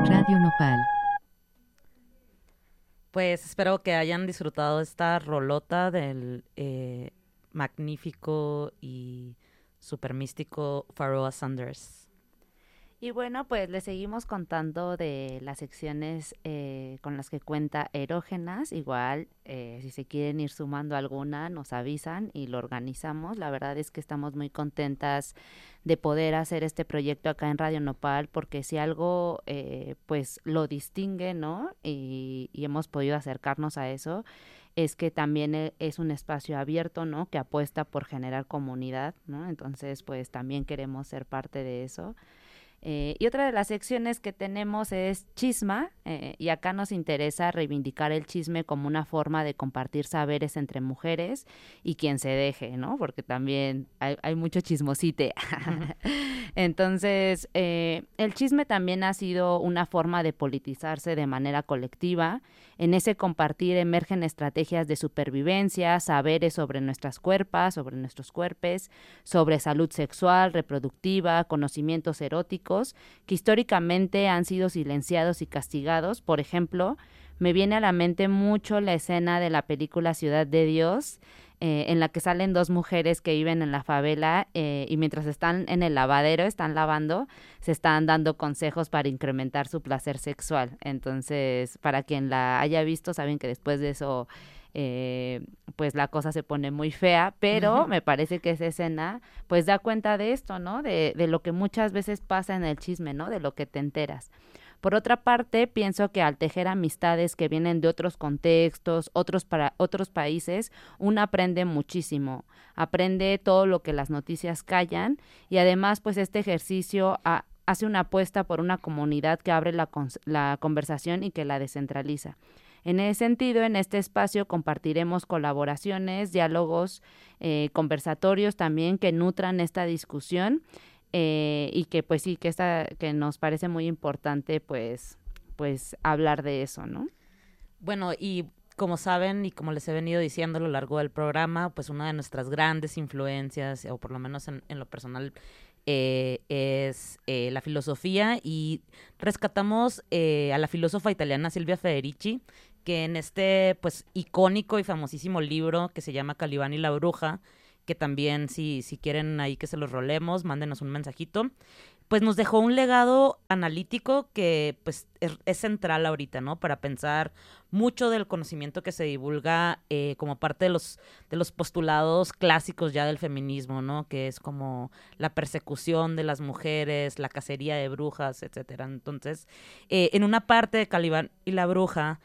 Radio Nopal. Pues espero que hayan disfrutado esta rolota del magnífico y super místico Pharoah Sanders. Y bueno, pues les seguimos contando de las secciones con las que cuenta Erógenas. Igual, si se quieren ir sumando alguna, nos avisan y lo organizamos. La verdad es que estamos muy contentas de poder hacer este proyecto acá en Radio Nopal, porque si algo pues lo distingue, ¿no? Y hemos podido acercarnos a eso, es que también es un espacio abierto, ¿no? Que apuesta por generar comunidad, ¿no? Entonces, pues también queremos ser parte de eso. Y otra de las secciones que tenemos es Chisma, y acá nos interesa reivindicar el chisme como una forma de compartir saberes entre mujeres y quien se deje, ¿no? Porque también hay mucho chismosite. Entonces, el chisme también ha sido una forma de politizarse de manera colectiva. En ese compartir emergen estrategias de supervivencia, saberes sobre nuestras cuerpas, sobre nuestros cuerpos, sobre salud sexual, reproductiva, conocimientos eróticos, que históricamente han sido silenciados y castigados. Por ejemplo, me viene a la mente mucho la escena de la película Ciudad de Dios, en la que salen dos mujeres que viven en la favela y mientras están en el lavadero, están lavando, se están dando consejos para incrementar su placer sexual. Entonces, para quien la haya visto, saben que después de eso pues la cosa se pone muy fea, pero me parece que esa escena pues da cuenta de esto, ¿no? De lo que muchas veces pasa en el chisme, ¿no? De lo que te enteras. Por otra parte, pienso que al tejer amistades que vienen de otros contextos, otros países, uno aprende muchísimo. Aprende todo lo que las noticias callan y además, pues este ejercicio hace una apuesta por una comunidad que abre la conversación y que la descentraliza. En ese sentido, en este espacio compartiremos colaboraciones, diálogos, conversatorios también que nutran esta discusión. Y que pues sí, que nos parece muy importante pues hablar de eso, ¿no? Bueno, y como saben y como les he venido diciendo a lo largo del programa, pues una de nuestras grandes influencias, o por lo menos en lo personal, es la filosofía, y rescatamos a la filósofa italiana Silvia Federici, que en este pues icónico y famosísimo libro que se llama Calibán y la bruja, que también si quieren ahí que se los rolemos, mándenos un mensajito, pues nos dejó un legado analítico que pues es central ahorita, ¿no? Para pensar mucho del conocimiento que se divulga como parte de los postulados clásicos ya del feminismo, ¿no? Que es como la persecución de las mujeres, la cacería de brujas, etcétera. Entonces, en una parte de Calibán y la bruja,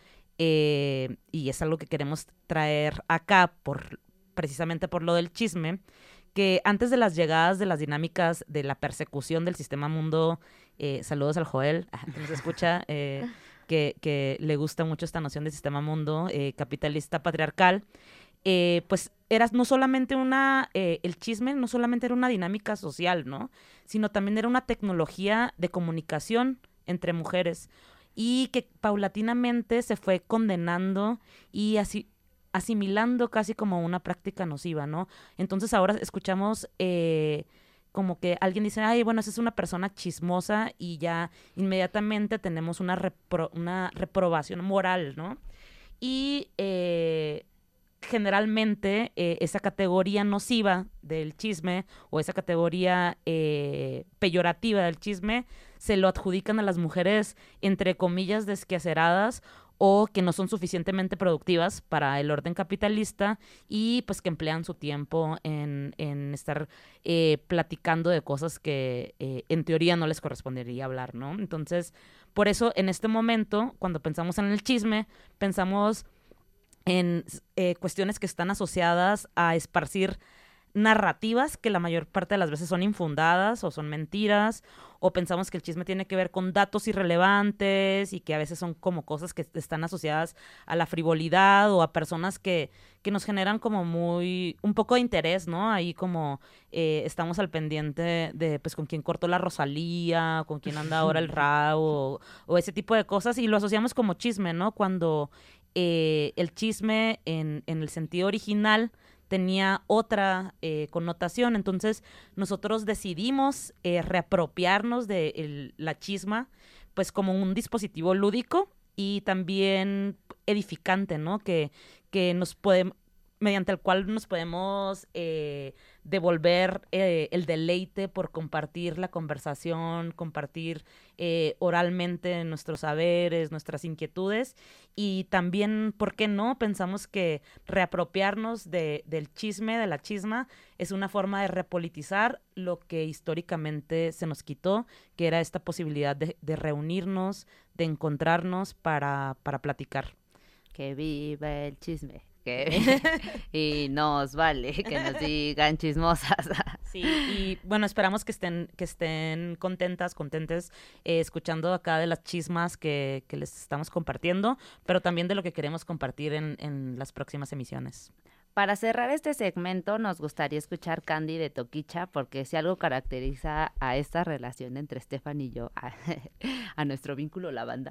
y es algo que queremos traer acá precisamente por lo del chisme, que antes de las llegadas de las dinámicas de la persecución del sistema mundo, saludos al Joel, que nos escucha, que le gusta mucho esta noción de sistema mundo capitalista patriarcal, pues era no solamente el chisme no solamente era una dinámica social, ¿no? Sino también era una tecnología de comunicación entre mujeres y que paulatinamente se fue condenando y así asimilando casi como una práctica nociva, ¿no? Entonces ahora escuchamos como que alguien dice, ay, bueno, esa es una persona chismosa, y ya inmediatamente tenemos una reprobación moral, ¿no? Y generalmente esa categoría nociva del chisme, o esa categoría peyorativa del chisme, se lo adjudican a las mujeres, entre comillas, desquaceradas, o que no son suficientemente productivas para el orden capitalista, y pues que emplean su tiempo en estar platicando de cosas que en teoría no les correspondería hablar, ¿no? Entonces, por eso en este momento, cuando pensamos en el chisme, pensamos en cuestiones que están asociadas a esparcir narrativas que la mayor parte de las veces son infundadas o son mentiras, o pensamos que el chisme tiene que ver con datos irrelevantes y que a veces son como cosas que están asociadas a la frivolidad o a personas que nos generan como un poco de interés, ¿no? Ahí como estamos al pendiente de pues con quién cortó la Rosalía, con quién anda ahora el Rao, o ese tipo de cosas, y lo asociamos como chisme, ¿no? Cuando el chisme en el sentido original tenía otra connotación. Entonces nosotros decidimos reapropiarnos de la chisma pues como un dispositivo lúdico y también edificante, ¿no? Que nos puede, mediante el cual nos podemos devolver el deleite por compartir la conversación, compartir oralmente nuestros saberes, nuestras inquietudes y también, ¿por qué no? Pensamos que reapropiarnos del chisme, de la chisma, es una forma de repolitizar lo que históricamente se nos quitó, que era esta posibilidad de reunirnos, de encontrarnos para platicar. Que viva el chisme. Y nos vale que nos digan chismosas. Sí, y bueno, esperamos que estén contentes escuchando acá de las chismas que les estamos compartiendo, pero también de lo que queremos compartir en las próximas emisiones. Para cerrar este segmento, nos gustaría escuchar Candy de Toquicha, porque si algo caracteriza a esta relación entre Estefan y yo, a nuestro vínculo, la banda,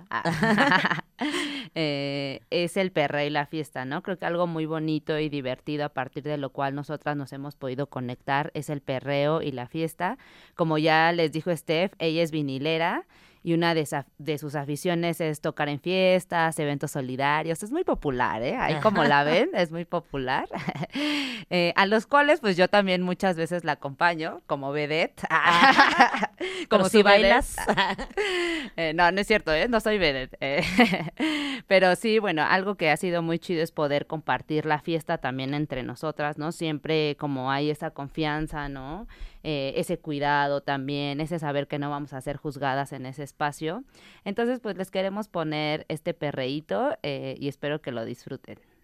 es el perreo y la fiesta, ¿no? Creo que algo muy bonito y divertido a partir de lo cual nosotras nos hemos podido conectar es el perreo y la fiesta. Como ya les dijo Steph, ella es vinilera, y una de sus aficiones es tocar en fiestas, eventos solidarios. Es muy popular, ¿eh? Ahí como la ven, es muy popular. A los cuales, pues yo también muchas veces la acompaño como vedette. Como si bailas. No, no es cierto, ¿eh? No soy vedette. Pero sí, bueno, algo que ha sido muy chido es poder compartir la fiesta también entre nosotras, ¿no? Siempre como hay esa confianza, ¿no? Ese cuidado también, ese saber que no vamos a ser juzgadas en ese espacio. Entonces, pues les queremos poner este perreíto y espero que lo disfruten.